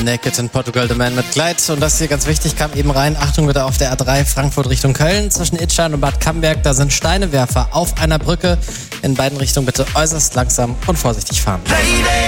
Naked in Portugal, The Man mit Gleit. Und das hier ganz wichtig, kam eben rein. Achtung bitte auf der A3 Frankfurt Richtung Köln. Zwischen Idstein und Bad Camberg, da sind Steinewerfer auf einer Brücke. In beiden Richtungen bitte äußerst langsam und vorsichtig fahren.